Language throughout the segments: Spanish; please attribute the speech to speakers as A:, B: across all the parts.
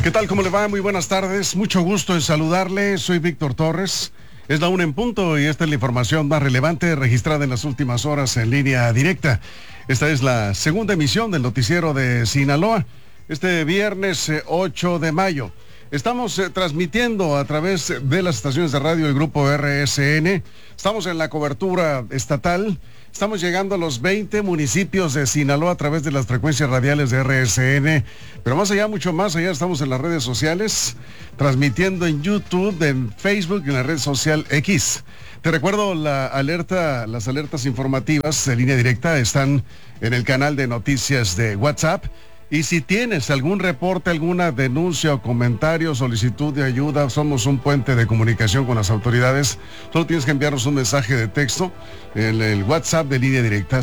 A: ¿Qué tal? ¿Cómo le va? Muy buenas tardes. Mucho gusto en saludarle. Soy Víctor Torres. Es la 1 en punto y esta es la información más relevante registrada en las últimas horas en línea directa. Esta es la segunda emisión del noticiero de Sinaloa. Este viernes 8 de mayo. Estamos transmitiendo a través de las estaciones de radio del grupo RSN. Estamos en la cobertura estatal. Estamos llegando a los 20 municipios de Sinaloa a través de las frecuencias radiales de RSN. Pero más allá, mucho más allá, estamos en las redes sociales, transmitiendo en YouTube, en Facebook y en la red social X. Te recuerdo las alertas informativas de línea directa están en el canal de noticias de WhatsApp. Y si tienes algún reporte, alguna denuncia o comentario, solicitud de ayuda, somos un puente de comunicación con las autoridades. Solo tienes que enviarnos un mensaje de texto en el WhatsApp de línea directa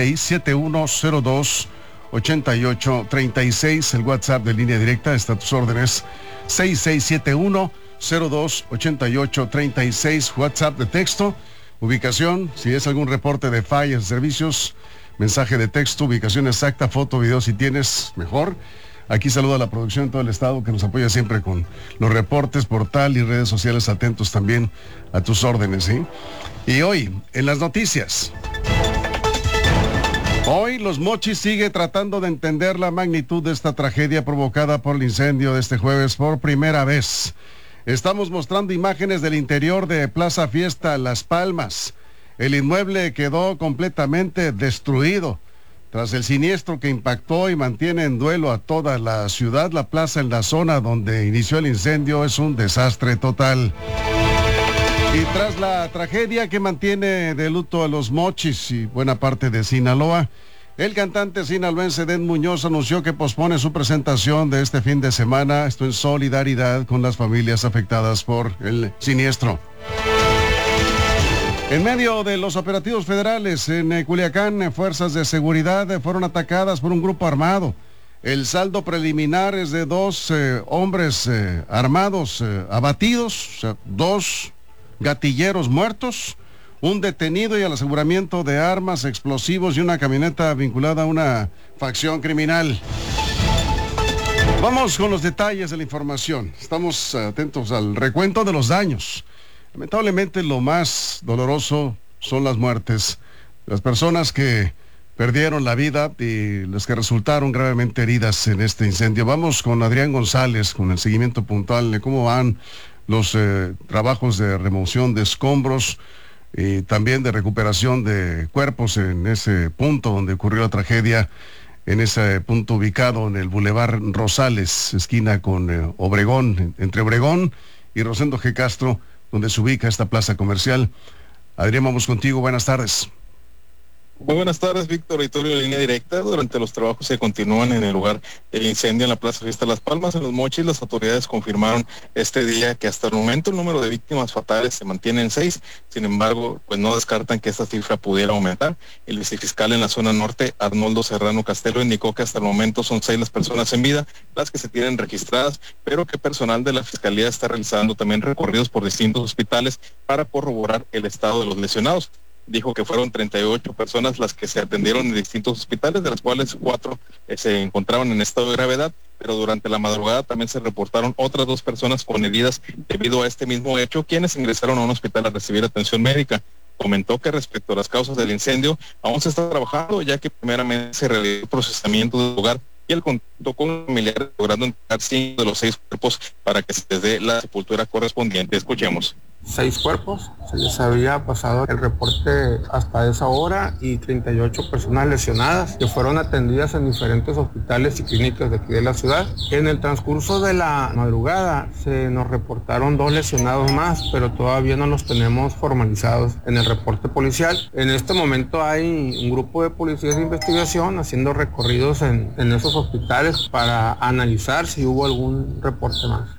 A: 6671028836. El WhatsApp de línea directa está a tus órdenes. 6671028836. WhatsApp de texto, ubicación, si es algún reporte de fallas de servicios. Mensaje de texto, ubicación exacta, foto, video, si tienes, mejor. Aquí saluda a la producción de todo el estado que nos apoya siempre con los reportes, portal y redes sociales, atentos también a tus órdenes, ¿sí? Y hoy, en las noticias. Hoy Los Mochis sigue tratando de entender la magnitud de esta tragedia provocada por el incendio de este jueves por primera vez. Estamos mostrando imágenes del interior de Plaza Fiesta Las Palmas. El inmueble quedó completamente destruido. Tras el siniestro que impactó y mantiene en duelo a toda la ciudad, la plaza en la zona donde inició el incendio es un desastre total. Y tras la tragedia que mantiene de luto a Los Mochis y buena parte de Sinaloa, el cantante sinaloense Den Muñoz anunció que pospone su presentación de este fin de semana, esto en solidaridad con las familias afectadas por el siniestro. En medio de los operativos federales en Culiacán, fuerzas de seguridad fueron atacadas por un grupo armado. El saldo preliminar es de 2 hombres armados abatidos, o sea, 2 gatilleros muertos, un detenido y el aseguramiento de armas, explosivos y una camioneta vinculada a una facción criminal. Vamos con los detalles de la información. Estamos atentos al recuento de los daños. Lamentablemente lo más doloroso son las muertes, las personas que perdieron la vida y las que resultaron gravemente heridas en este incendio. Vamos con Adrián González con el seguimiento puntual de cómo van los trabajos de remoción de escombros y también de recuperación de cuerpos en ese punto donde ocurrió la tragedia, en ese punto ubicado en el Boulevard Rosales, esquina con Obregón, entre Obregón y Rosendo G. Castro, donde se ubica esta plaza comercial. Adrián, vamos contigo, buenas tardes.
B: Muy buenas tardes, Víctor, auditorio de línea directa. Durante los trabajos que continúan en el lugar del incendio en la Plaza Fiesta Las Palmas, en Los Mochis, las autoridades confirmaron este día que hasta el momento el número de víctimas fatales se mantiene en 6. Sin embargo, pues no descartan que esta cifra pudiera aumentar. El vicefiscal en la zona norte, Arnoldo Serrano Castelo, indicó que hasta el momento son 6 las personas en vida, las que se tienen registradas, pero que personal de la Fiscalía está realizando también recorridos por distintos hospitales para corroborar el estado de los lesionados. Dijo que fueron 38 personas las que se atendieron en distintos hospitales, de las cuales 4 se encontraban en estado de gravedad, pero durante la madrugada también se reportaron otras 2 personas con heridas debido a este mismo hecho, quienes ingresaron a un hospital a recibir atención médica. Comentó que respecto a las causas del incendio, aún se está trabajando, ya que primeramente se realizó el procesamiento del lugar y el contacto con familiares, logrando entregar 5 de los 6 cuerpos para que se les dé la sepultura correspondiente. Escuchemos.
C: 6 cuerpos, se les había pasado el reporte hasta esa hora y 38 personas lesionadas que fueron atendidas en diferentes hospitales y clínicas de aquí de la ciudad. En el transcurso de la madrugada se nos reportaron 2 lesionados más, pero todavía no los tenemos formalizados en el reporte policial. En este momento hay un grupo de policías de investigación haciendo recorridos en esos hospitales para analizar si hubo algún reporte más.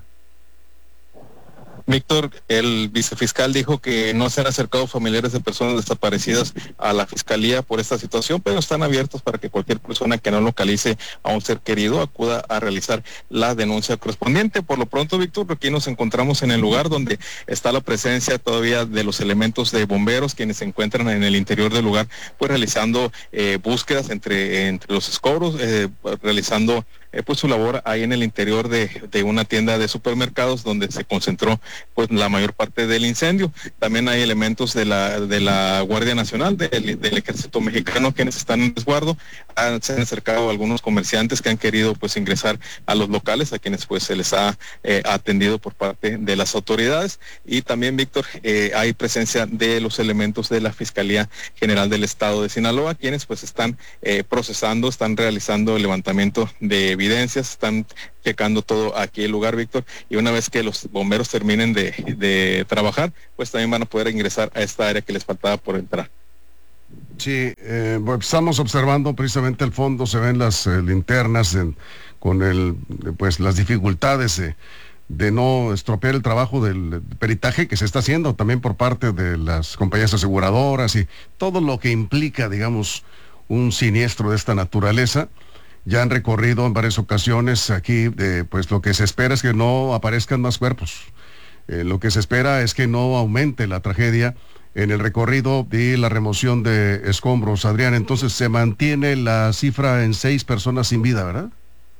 B: Víctor, el vicefiscal dijo que no se han acercado familiares de personas desaparecidas a la fiscalía por esta situación, pero están abiertos para que cualquier persona que no localice a un ser querido acuda a realizar la denuncia correspondiente. Por lo pronto, Víctor, aquí nos encontramos en el lugar donde está la presencia todavía de los elementos de bomberos, quienes se encuentran en el interior del lugar, pues realizando búsquedas entre los escombros, realizando pues su labor ahí en el interior de una tienda de supermercados donde se concentró pues la mayor parte del incendio. También hay elementos de la Guardia Nacional, del Ejército Mexicano, quienes están en resguardo. Se han acercado algunos comerciantes que han querido pues ingresar a los locales, a quienes pues se les ha atendido por parte de las autoridades. Y también, Víctor, hay presencia de los elementos de la Fiscalía General del Estado de Sinaloa, quienes pues están procesando, están realizando el levantamiento de evidencias, están checando todo aquí el lugar, Víctor, y una vez que los bomberos terminen de trabajar, pues también van a poder ingresar a esta área que les faltaba por entrar.
A: Sí, estamos observando precisamente el fondo, se ven las linternas con pues las dificultades de no estropear el trabajo del peritaje que se está haciendo también por parte de las compañías aseguradoras y todo lo que implica, digamos, un siniestro de esta naturaleza. Ya han recorrido en varias ocasiones aquí, pues lo que se espera es que no aparezcan más cuerpos. Lo que se espera es que no aumente la tragedia en el recorrido y la remoción de escombros. Adrián, entonces se mantiene la cifra en 6 personas sin vida, ¿verdad?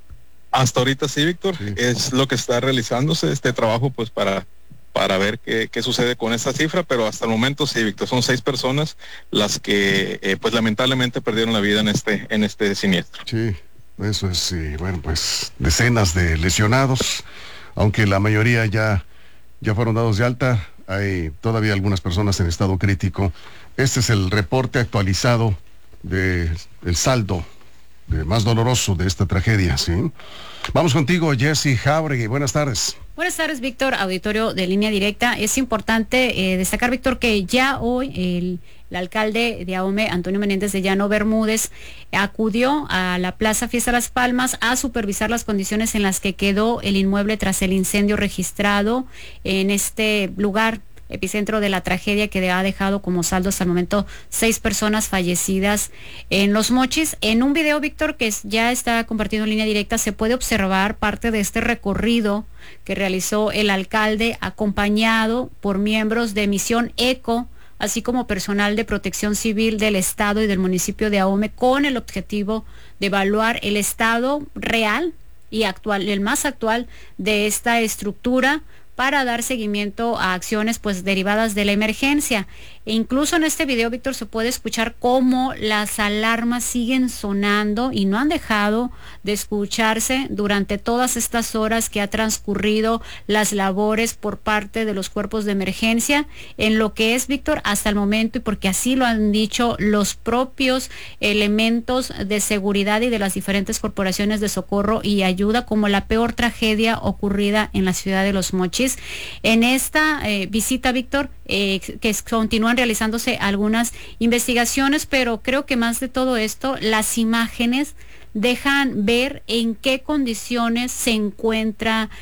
B: Hasta ahorita sí, Víctor,
A: sí.
B: Es lo que está realizándose este trabajo pues para ver qué sucede con esta cifra, pero hasta el momento sí, Víctor, son 6 personas las que pues lamentablemente perdieron la vida en este siniestro.
A: Sí, eso es, y bueno, pues decenas de lesionados, aunque la mayoría ya fueron dados de alta, hay todavía algunas personas en estado crítico. Este es el reporte actualizado del saldo más doloroso de esta tragedia, ¿sí? Vamos contigo, Jessy Jauregui, buenas tardes.
D: Buenas tardes, Víctor, auditorio de Línea Directa. Es importante destacar, Víctor, que ya hoy el alcalde de Ahome, Antonio Menéndez de Llano Bermúdez, acudió a la Plaza Fiesta Las Palmas a supervisar las condiciones en las que quedó el inmueble tras el incendio registrado en este lugar, epicentro de la tragedia, que ha dejado como saldo hasta el momento 6 personas fallecidas en Los Mochis. En un video, Víctor, que ya está compartido en Línea Directa, se puede observar parte de este recorrido que realizó el alcalde acompañado por miembros de Misión ECO, así como personal de Protección Civil del Estado y del municipio de Ahome, con el objetivo de evaluar el estado real y actual, el más actual de esta estructura, para dar seguimiento a acciones pues derivadas de la emergencia. E incluso en este video, Víctor, se puede escuchar cómo las alarmas siguen sonando y no han dejado de escucharse durante todas estas horas que ha transcurrido las labores por parte de los cuerpos de emergencia, en lo que es, Víctor, hasta el momento, y porque así lo han dicho los propios elementos de seguridad y de las diferentes corporaciones de socorro y ayuda, como la peor tragedia ocurrida en la ciudad de Los Mochis. En esta visita, Víctor, que continúan realizándose algunas investigaciones, pero creo que más de todo esto, las imágenes dejan ver en qué condiciones se encuentra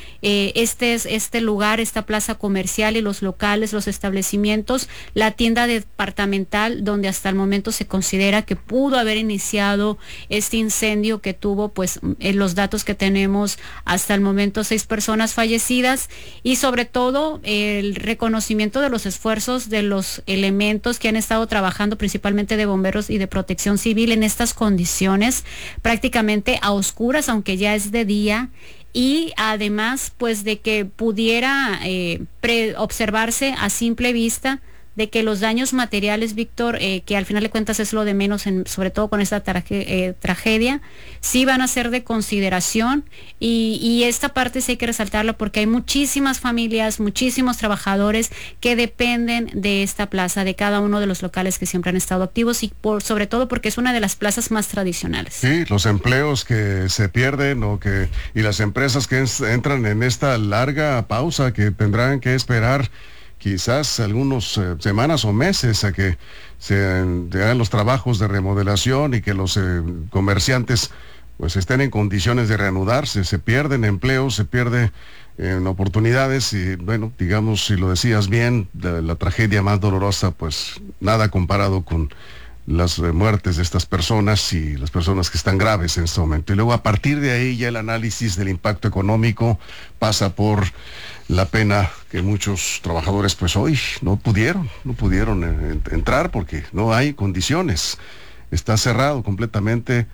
D: este lugar, esta plaza comercial y los locales, los establecimientos, la tienda departamental, donde hasta el momento se considera que pudo haber iniciado este incendio que tuvo, pues, en los datos que tenemos hasta el momento, 6 personas fallecidas, y sobre todo el reconocimiento de los esfuerzos de los elementos que han estado trabajando, principalmente de bomberos y de protección civil, en estas condiciones prácticamente a oscuras, aunque ya es de día, y además pues de que pudiera observarse a simple vista de que los daños materiales, Víctor, que al final de cuentas es lo de menos, sobre todo con esta tragedia, sí van a ser de consideración, y esta parte sí hay que resaltarla porque hay muchísimas familias, muchísimos trabajadores que dependen de esta plaza, de cada uno de los locales que siempre han estado activos, y sobre todo porque es una de las plazas más tradicionales.
A: Sí, los empleos que se pierden y las empresas que entran en esta larga pausa que tendrán que esperar quizás algunas semanas o meses a que se hagan los trabajos de remodelación y que los comerciantes pues estén en condiciones de reanudarse. Se pierden empleos, se pierden oportunidades, y bueno, digamos, si lo decías bien, la tragedia más dolorosa, pues nada comparado con las muertes de estas personas y las personas que están graves en este momento. Y luego, a partir de ahí, ya el análisis del impacto económico pasa por la pena que muchos trabajadores pues hoy no pudieron entrar porque no hay condiciones. Está cerrado completamente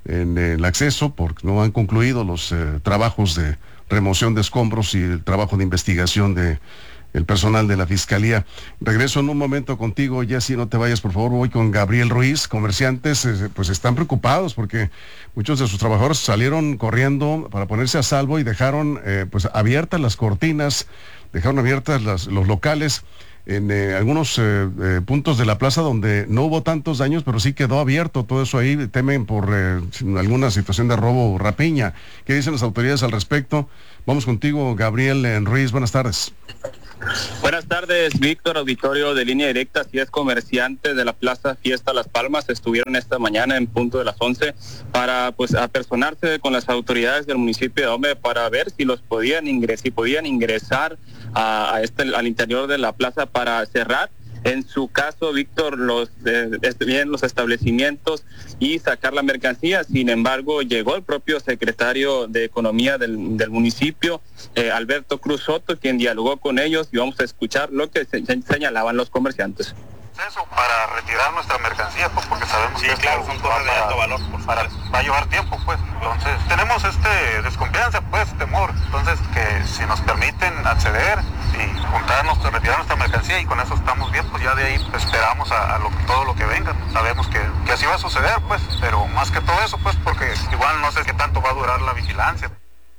A: en el acceso porque no han concluido los trabajos de remoción de escombros y el trabajo de investigación de el personal de la Fiscalía. Regreso en un momento contigo, Jessy, no te vayas, por favor. Voy con Gabriel Ruiz. Comerciantes pues están preocupados porque muchos de sus trabajadores salieron corriendo para ponerse a salvo y dejaron pues abiertas las cortinas, dejaron abiertas los locales en algunos puntos de la plaza donde no hubo tantos daños, pero sí quedó abierto todo eso ahí. Temen por alguna situación de robo o rapiña. ¿Qué dicen las autoridades al respecto? Vamos contigo, Gabriel Ruiz. Buenas tardes.
E: Buenas tardes, Víctor, auditorio de Línea Directa. Así es, comerciantes de la Plaza Fiesta Las Palmas estuvieron esta mañana en punto de las 11 para pues apersonarse con las autoridades del municipio de Ahome para ver si podían ingresar al interior de la plaza para cerrar. En su caso, Víctor, los establecimientos y sacar la mercancía. Sin embargo, llegó el propio secretario de Economía del municipio, Alberto Cruz Soto, quien dialogó con ellos, y vamos a escuchar lo que señalaban los comerciantes.
F: Eso para retirar nuestra mercancía, pues porque sabemos que claro, son cosas de alto valor, va a llevar tiempo, pues. Entonces tenemos desconfianza, pues, temor. Entonces que si nos permiten acceder y retirar nuestra mercancía, y con eso estamos bien, pues ya de ahí esperamos a todo lo que venga. Sabemos que así va a suceder, pues, pero más que todo eso, pues, porque igual no sé qué tanto va a durar la vigilancia.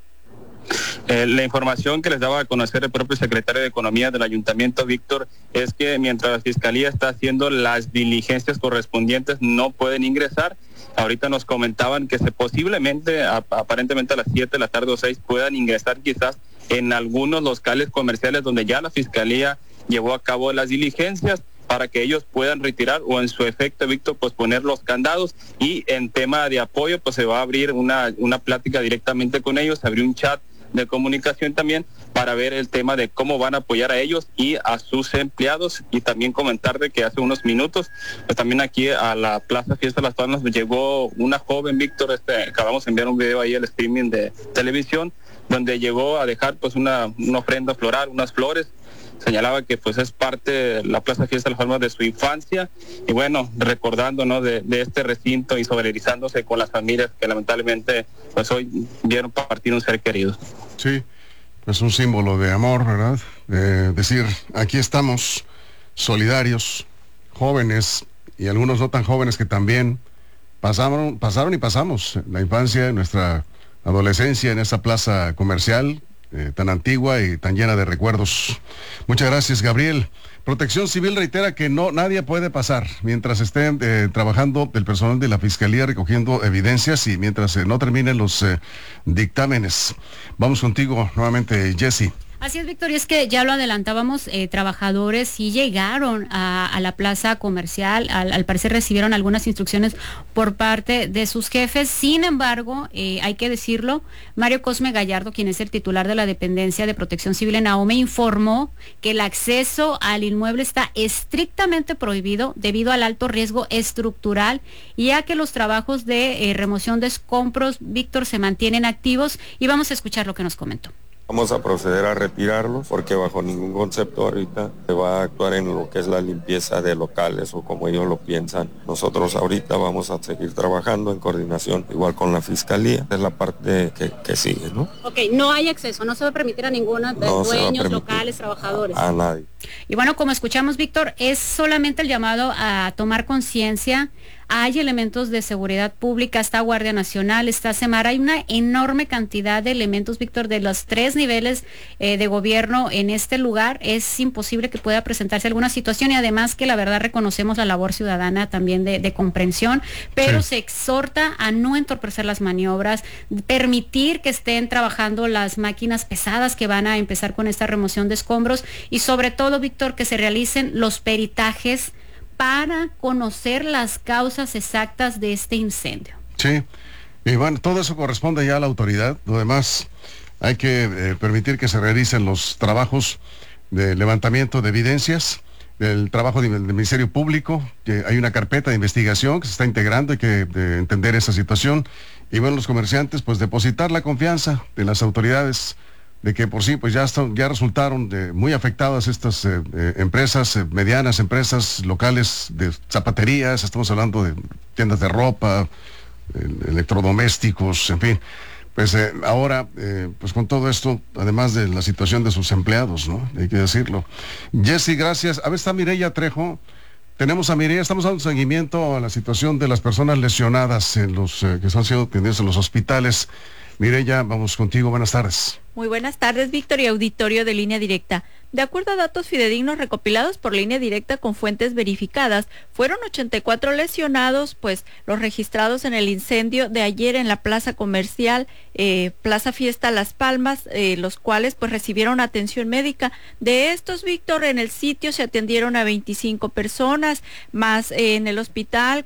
E: La información que les daba a conocer el propio secretario de Economía del Ayuntamiento, Víctor, es que mientras la Fiscalía está haciendo las diligencias correspondientes, no pueden ingresar. Ahorita nos comentaban que posiblemente, aparentemente a las 7 de la tarde o 6, puedan ingresar quizás en algunos locales comerciales donde ya la Fiscalía llevó a cabo las diligencias, para que ellos puedan retirar o en su efecto, Víctor, pues poner los candados. Y en tema de apoyo, pues se va a abrir una plática directamente con ellos, abrir un chat de comunicación también para ver el tema de cómo van a apoyar a ellos y a sus empleados. Y también comentar de que hace unos minutos, pues también aquí a la Plaza Fiesta Las Palmas llegó una joven, Víctor, acabamos de enviar un video ahí al streaming de televisión, donde llegó a dejar pues una ofrenda floral, unas flores. Señalaba que pues es parte de la Plaza Fiesta Las Palmas de su infancia, y bueno, recordando, ¿no?, de este recinto y solidarizándose con las familias que lamentablemente pues hoy vieron partir un ser querido.
A: Sí, pues un símbolo de amor, ¿verdad? De decir, aquí estamos, solidarios, jóvenes y algunos no tan jóvenes que también pasaron y pasamos la infancia, nuestra adolescencia en esa plaza comercial tan antigua y tan llena de recuerdos. Muchas gracias, Gabriel. Protección Civil reitera que nadie puede pasar mientras esté trabajando el personal de la Fiscalía recogiendo evidencias y mientras no terminen los dictámenes. Vamos contigo nuevamente, Jessy.
D: Así es, Víctor, y es que ya lo adelantábamos, trabajadores sí llegaron a la plaza comercial, al parecer recibieron algunas instrucciones por parte de sus jefes. Sin embargo, hay que decirlo, Mario Cosme Gallardo, quien es el titular de la Dependencia de Protección Civil en Ahome, informó que el acceso al inmueble está estrictamente prohibido debido al alto riesgo estructural y a que los trabajos de remoción de escombros, Víctor, se mantienen activos, y vamos a escuchar lo que nos comentó.
G: Vamos a proceder a retirarlos porque bajo ningún concepto ahorita se va a actuar en lo que es la limpieza de locales o como ellos lo piensan. Nosotros ahorita vamos a seguir trabajando en coordinación igual con la Fiscalía. Es la parte que sigue, ¿no?
D: Ok, no hay acceso, no se va a permitir a ninguno de dueños, locales, trabajadores.
G: A nadie.
D: Y bueno, como escuchamos, Víctor, es solamente el llamado a tomar conciencia. Hay elementos de seguridad pública, está Guardia Nacional, está Semar, hay una enorme cantidad de elementos, Víctor, de los 3 niveles de gobierno en este lugar. Es imposible que pueda presentarse alguna situación, y además que la verdad reconocemos la labor ciudadana también de comprensión, pero sí se exhorta a no entorpecer las maniobras, permitir que estén trabajando las máquinas pesadas que van a empezar con esta remoción de escombros, y sobre todo, Víctor, que se realicen los peritajes para conocer las causas exactas de este incendio.
A: Sí, y bueno, todo eso corresponde ya a la autoridad. Lo demás, hay que permitir que se realicen los trabajos de levantamiento de evidencias, el trabajo del Ministerio Público, que hay una carpeta de investigación que se está integrando, hay que entender esa situación. Y bueno, los comerciantes, pues depositar la confianza de las autoridades, de que por sí pues ya resultaron muy afectadas estas empresas, medianas empresas locales de zapaterías, estamos hablando de tiendas de ropa, electrodomésticos, en fin. Pues ahora, pues con todo esto, además de la situación de sus empleados, ¿no? Hay que decirlo. Jessy, gracias. A ver, está Mireya Trejo. Tenemos a Mireya, estamos dando seguimiento a la situación de las personas lesionadas en los que están siendo atendidos en los hospitales. Mireya, vamos contigo, buenas tardes.
H: Muy buenas tardes, Víctor y auditorio de Línea Directa. De acuerdo a datos fidedignos recopilados por Línea Directa con fuentes verificadas, fueron 84 lesionados, pues los registrados en el incendio de ayer en la plaza comercial, Plaza Fiesta Las Palmas, los cuales pues recibieron atención médica. De estos, Víctor, en el sitio se atendieron a 25 personas, más en el hospital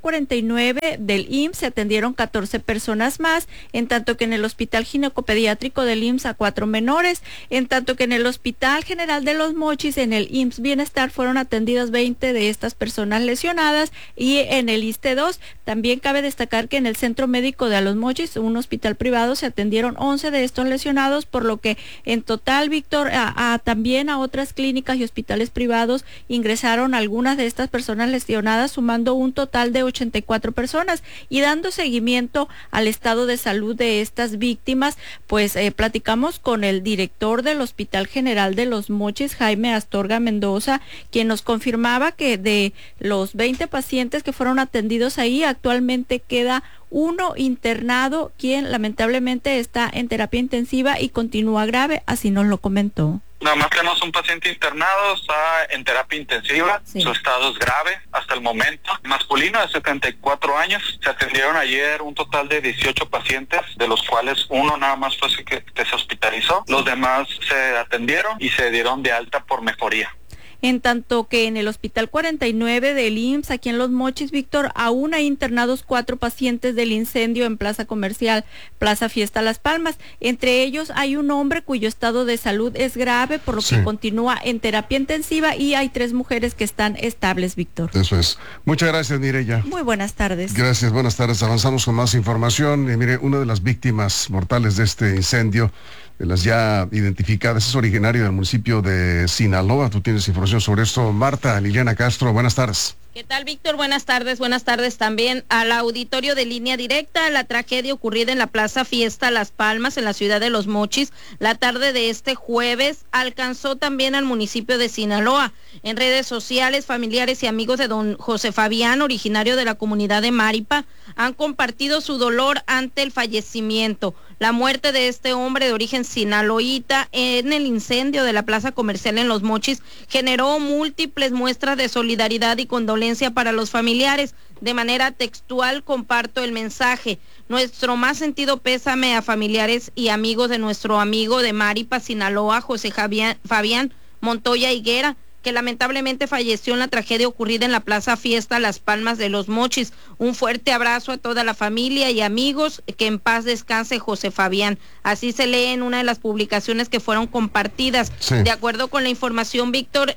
H: 49 del IMSS se atendieron 14 personas más, en tanto que en el hospital ginecopediátrico del IMSS a 4 menores, en tanto que en el hospital general de Los Mochis, en el IMSS Bienestar, fueron atendidas 20 de estas personas lesionadas, y en el ISSSTE 2 también cabe destacar que en el Centro Médico de Los Mochis, un hospital privado, se atendieron 11 de estos lesionados, por lo que en total, Víctor, también a otras clínicas y hospitales privados ingresaron algunas de estas personas lesionadas, sumando un total de 84 personas. Y dando seguimiento al estado de salud de estas víctimas, pues platicamos con el director del Hospital General de Los Mochis, Jaime Astorga Mendoza, quien nos confirmaba que de los 20 pacientes que fueron atendidos ahí, actualmente queda uno internado, quien lamentablemente está en terapia intensiva y continúa grave, así nos lo comentó.
I: Nada más tenemos un paciente internado, está en terapia intensiva, sí. Su estado es grave hasta el momento. Masculino de 74 años, se atendieron ayer un total de 18 pacientes, de los cuales uno nada más fue que se hospitalizó. Los demás se atendieron y se dieron de alta por mejoría.
H: En tanto que en el Hospital 49 del IMSS, aquí en Los Mochis, Víctor, aún hay internados 4 pacientes del incendio en Plaza Comercial, Plaza Fiesta Las Palmas. Entre ellos hay un hombre cuyo estado de salud es grave, por lo que continúa en terapia intensiva, y hay 3 mujeres que están estables, Víctor.
A: Eso es. Muchas gracias, Mireya.
H: Muy buenas tardes.
A: Gracias, buenas tardes. Avanzamos con más información. Mire, una de las víctimas mortales de este incendio, de las ya identificadas, es originario del municipio de Sinaloa. Tú tienes información sobre esto, Marta. Liliana Castro, buenas tardes.
J: ¿Qué tal, Víctor? Buenas tardes también al auditorio de Línea Directa. La tragedia ocurrida en la Plaza Fiesta Las Palmas, en la ciudad de Los Mochis, la tarde de este jueves, alcanzó también al municipio de Sinaloa. En redes sociales, familiares y amigos de don José Fabián, originario de la comunidad de Maripa, han compartido su dolor ante el fallecimiento. La muerte de este hombre de origen sinaloíta en el incendio de la plaza comercial en Los Mochis generó múltiples muestras de solidaridad y condolencia para los familiares. De manera textual comparto el mensaje: nuestro más sentido pésame a familiares y amigos de nuestro amigo de Maripa, Sinaloa, José Fabián Montoya Higuera, que lamentablemente falleció en la tragedia ocurrida en la Plaza Fiesta Las Palmas de Los Mochis. Un fuerte abrazo a toda la familia y amigos, que en paz descanse José Fabián. Así se lee en una de las publicaciones que fueron compartidas. Sí. De acuerdo con la información, Víctor,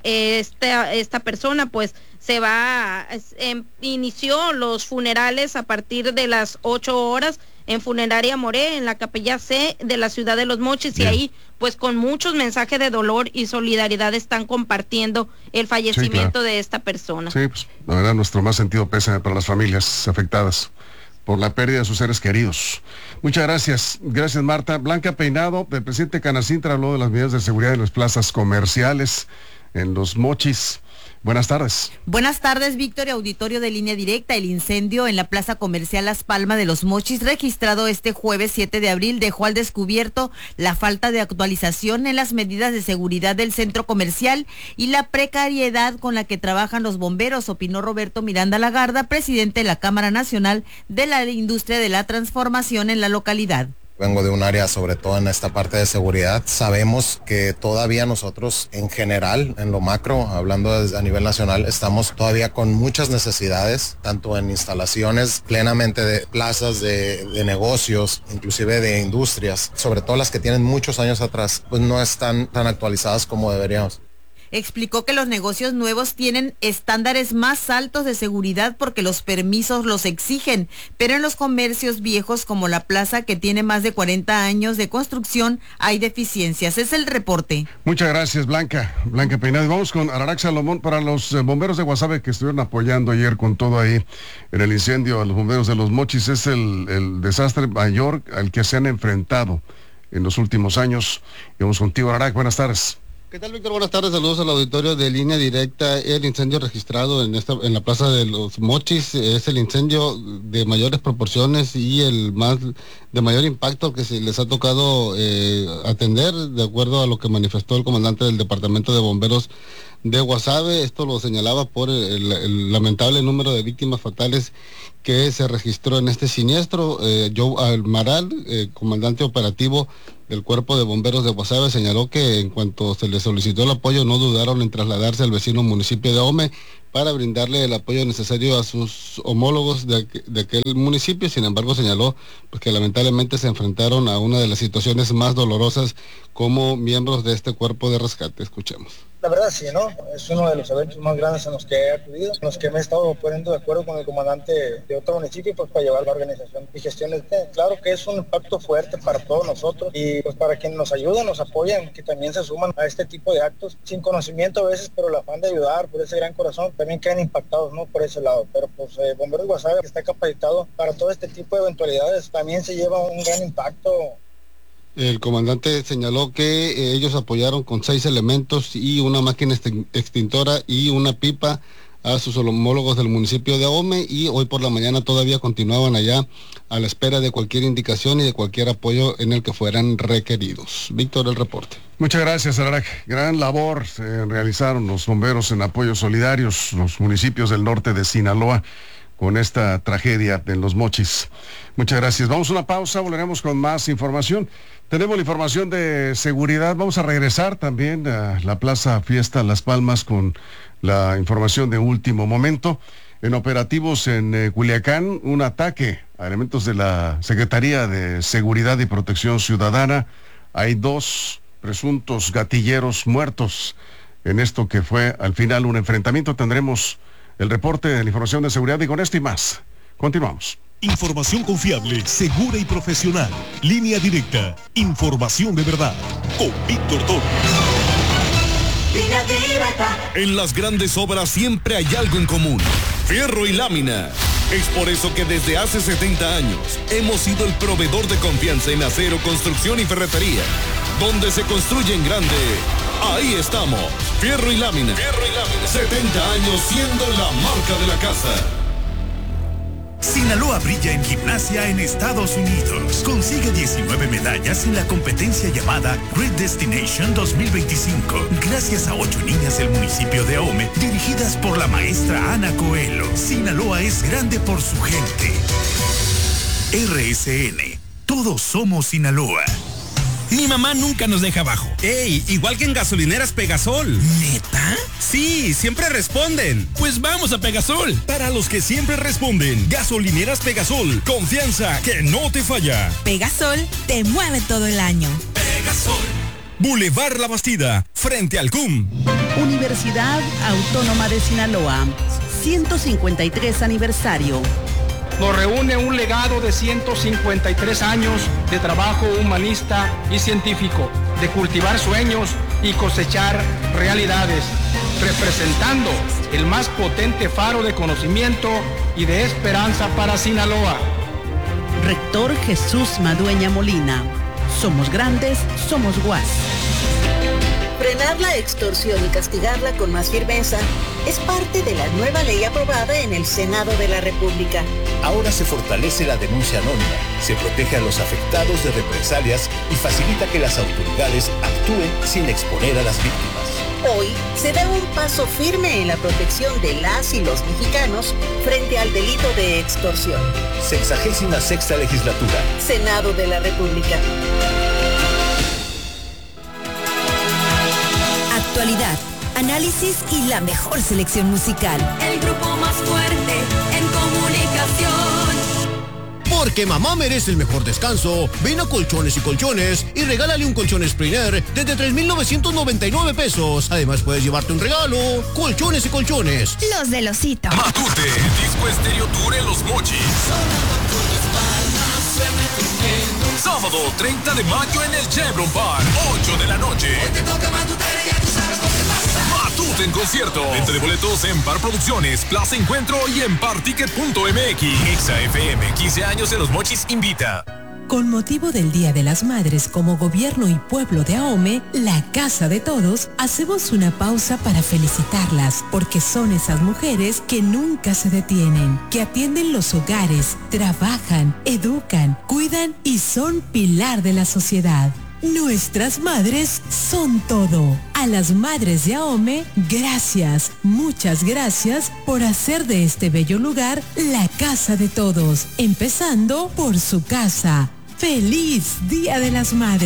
J: esta persona pues inició los funerales a partir de las 8 horas en Funeraria Moré, en la Capilla C de la ciudad de Los Mochis. Bien. Y ahí, pues con muchos mensajes de dolor y solidaridad, están compartiendo el fallecimiento, sí, claro, de esta persona.
A: Sí, pues la verdad, nuestro más sentido pésame para las familias afectadas por la pérdida de sus seres queridos. Muchas gracias. Gracias, Marta. Blanca Peinado, el presidente Canacintra, habló de las medidas de seguridad en las plazas comerciales en Los Mochis. Buenas tardes.
K: Buenas tardes, Víctor y auditorio de Línea Directa. El incendio en la plaza comercial Las Palmas de Los Mochis, registrado este jueves 7 de abril, dejó al descubierto la falta de actualización en las medidas de seguridad del centro comercial y la precariedad con la que trabajan los bomberos, opinó Roberto Miranda Lagarda, presidente de la Cámara Nacional de la Industria de la Transformación en la localidad.
L: Vengo de un área, sobre todo en esta parte de seguridad. Sabemos que todavía nosotros, en general, en lo macro, hablando a nivel nacional, estamos todavía con muchas necesidades, tanto en instalaciones plenamente de plazas de negocios, inclusive de industrias, sobre todo las que tienen muchos años atrás, pues no están tan actualizadas como deberíamos.
K: Explicó que los negocios nuevos tienen estándares más altos de seguridad porque los permisos los exigen, pero en los comercios viejos como la plaza, que tiene más de 40 años de construcción, hay deficiencias. Es el reporte.
A: Muchas gracias, Blanca Peinado. Vamos con Ararax Salomón. Para los bomberos de Guasave que estuvieron apoyando ayer con todo ahí en el incendio a los bomberos de Los Mochis, es el desastre mayor al que se han enfrentado en los últimos años. Y vamos contigo, Ararax. Buenas tardes.
M: ¿Qué tal, Víctor? Buenas tardes, saludos al auditorio de Línea Directa. El incendio registrado en la plaza de Los Mochis es el incendio de mayores proporciones y el más de mayor impacto que se les ha tocado atender, de acuerdo a lo que manifestó el comandante del Departamento de Bomberos de Guasave. Esto lo señalaba por el lamentable número de víctimas fatales que se registró en este siniestro. Joe Almaral, comandante operativo del Cuerpo de Bomberos de Guasave, señaló que en cuanto se les solicitó el apoyo no dudaron en trasladarse al vecino municipio de Ahome para brindarle el apoyo necesario a sus homólogos de aquel municipio. Sin embargo, señaló pues, que lamentablemente se enfrentaron a una de las situaciones más dolorosas como miembros de este cuerpo de rescate. Escuchemos.
N: La verdad sí, ¿no? Es uno de los eventos más grandes en los que he acudido, en los que me he estado poniendo de acuerdo con el comandante de otro municipio pues para llevar la organización y gestión del tema. Claro que es un impacto fuerte para todos nosotros y pues para quienes nos ayudan, nos apoyan, que también se suman a este tipo de actos, sin conocimiento a veces, pero el afán de ayudar por ese gran corazón, también quedan impactados, ¿no? Por ese lado. Pero pues Bomberos de Guasave, que está capacitado para todo este tipo de eventualidades, también se lleva un gran impacto.
M: El comandante señaló que ellos apoyaron con 6 elementos y una máquina extintora y una pipa a sus homólogos del municipio de Ahome, y hoy por la mañana todavía continuaban allá a la espera de cualquier indicación y de cualquier apoyo en el que fueran requeridos. Víctor, el reporte.
A: Muchas gracias, Ararak. Gran labor realizaron los bomberos en apoyos solidarios, los municipios del norte de Sinaloa, con esta tragedia en Los Mochis. Muchas gracias. Vamos a una pausa, volveremos con más información. Tenemos la información de seguridad. Vamos a regresar también a la Plaza Fiesta Las Palmas con la información de último momento. En operativos en Culiacán, un ataque a elementos de la Secretaría de Seguridad y Protección Ciudadana. Hay 2 presuntos gatilleros muertos en esto que fue al final un enfrentamiento. Tendremos el reporte de la información de seguridad y con esto y más. Continuamos.
O: Información confiable, segura y profesional. Línea Directa. Información de verdad. Con Víctor Torres.
P: Línea Directa.
O: En las grandes obras siempre hay algo en común. Fierro y lámina. Es por eso que desde hace 70 años hemos sido el proveedor de confianza en acero, construcción y ferretería. Donde se construye en grande, ahí estamos. Fierro y lámina. Fierro y lámina. 70 años siendo la marca de la casa.
Q: Sinaloa brilla en gimnasia en Estados Unidos. Consigue 19 medallas en la competencia llamada Great Destination 2025, gracias a 8 niñas del municipio de Ahome, dirigidas por la maestra Ana Coelho. Sinaloa es grande por su gente. RSN, todos somos Sinaloa.
R: Mi mamá nunca nos deja abajo. ¡Ey! Igual que en gasolineras Pegasol.
Q: ¿Neta?
R: Sí, siempre responden. Pues vamos a Pegasol.
O: Para los que siempre responden, gasolineras Pegasol. Confianza que no te falla.
S: Pegasol te mueve todo el año.
O: Pegasol. Boulevard La Bastida, frente al CUM.
T: Universidad Autónoma de Sinaloa. 153 aniversario.
U: Nos reúne un legado de 153 años de trabajo humanista y científico, de cultivar sueños y cosechar realidades, representando el más potente faro de conocimiento y de esperanza para Sinaloa.
T: Rector Jesús Madueña Molina. Somos grandes, somos Guas.
V: Frenar la extorsión y castigarla con más firmeza es parte de la nueva ley aprobada en el Senado de la República.
W: Ahora se fortalece la denuncia anónima, se protege a los afectados de represalias y facilita que las autoridades actúen sin exponer a las víctimas.
V: Hoy se da un paso firme en la protección de las y los mexicanos frente al delito de extorsión.
W: 66ª legislatura.
V: Senado de la República.
S: Actualidad, análisis y la mejor selección musical.
P: El grupo más fuerte en comunicación.
B: Porque mamá merece el mejor descanso, ven a Colchones y Colchones y regálale un colchón Springer desde 3,999 pesos. Además puedes llevarte un regalo. Colchones y Colchones.
S: Los del Osito.
O: Matute, Disco Estéreo Tour en Los Mochis. Sábado 30 de mayo en el Chevron Park, 8 de la noche. Matute en concierto. Venta de boletos en Par Producciones, Plaza Encuentro y en particket.mx. Exa FM, 15 años en Los Mochis invita.
C: Con motivo del Día de las Madres como Gobierno y Pueblo de Ahome, la Casa de Todos, hacemos una pausa para felicitarlas, porque son esas mujeres que nunca se detienen, que atienden los hogares, trabajan, educan, cuidan y son pilar de la sociedad. Nuestras madres son todo. A las madres de Ahome, gracias, muchas gracias por hacer de este bello lugar la casa de todos, empezando por su casa. ¡Feliz Día de las Madres!